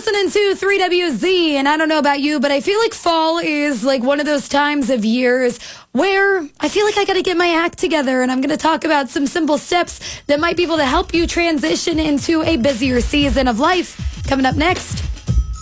listening to 3WZ, and I don't know about you, but I feel like fall is like one of those times of years where I feel like I got to get my act together, and I'm going to talk about some simple steps that might be able to help you transition into a busier season of life. Coming up next.